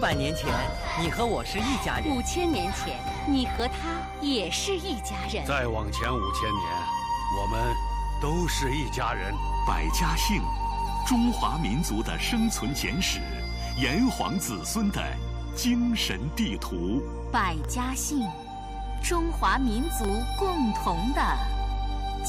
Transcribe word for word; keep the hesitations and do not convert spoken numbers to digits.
百年前，你和我是一家人； 五千年前，你和他也是一家人； 再往前五千年，我们都是一家人。 百家姓，中华民族的生存简史，炎黄子孙的精神地图。 百家姓，中华民族共同的